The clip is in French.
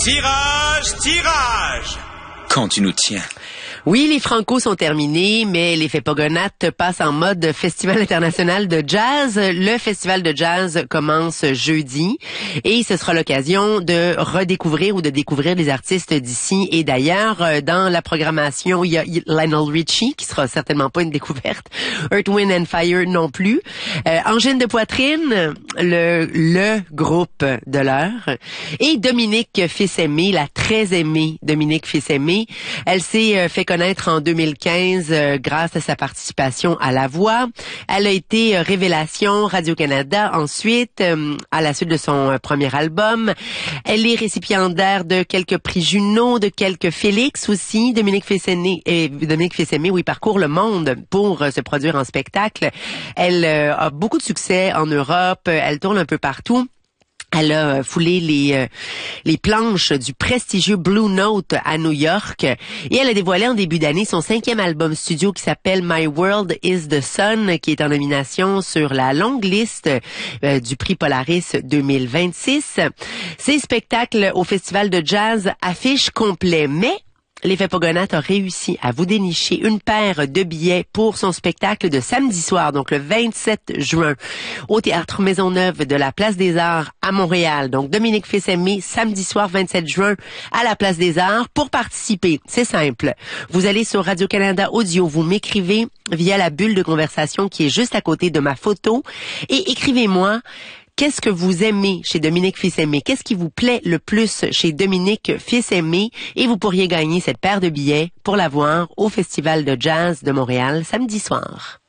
Tirage, tirage! Quand tu nous tiens. Oui, les Franco sont terminés, mais l'effet Pogonates passe en mode Festival international de jazz. Le festival de jazz commence jeudi et ce sera l'occasion de redécouvrir ou de découvrir les artistes d'ici et d'ailleurs. Dans la programmation, il y a Lionel Richie, qui sera certainement pas une découverte. Earth, Wind and Fire non plus. Angine de poitrine, le groupe de l'heure. Et Dominique Fils-Aimé, la très aimée Dominique Fils-Aimé. Elle s'est fait connaître en 2015 grâce à sa participation à La Voix. Elle a été révélation Radio-Canada ensuite, à la suite de son premier album. Elle est récipiendaire de quelques prix Juno, de quelques Félix aussi. Dominique Fils-Aimé, oui, parcourt le monde pour se produire en spectacle. Elle a beaucoup de succès en Europe. Elle tourne un peu partout. Elle a foulé les planches du prestigieux Blue Note à New York et elle a dévoilé en début d'année son 5e album studio qui s'appelle My World is the Sun, qui est en nomination sur la longue liste du prix Polaris 2026. Ces spectacles au Festival de jazz affichent complet, mais l'effet Pogonates a réussi à vous dénicher une paire de billets pour son spectacle de samedi soir, donc le 27 juin, au Théâtre Maisonneuve de la Place des Arts à Montréal. Donc, Dominique Fils-Aimé, samedi soir 27 juin à la Place des Arts. Pour participer, c'est simple. Vous allez sur Radio-Canada Audio, vous m'écrivez via la bulle de conversation qui est juste à côté de ma photo et écrivez-moi qu'est-ce que vous aimez chez Dominique Fils-Aimé? Qu'est-ce qui vous plaît le plus chez Dominique Fils-Aimé? Et vous pourriez gagner cette paire de billets pour la voir au Festival de jazz de Montréal samedi soir.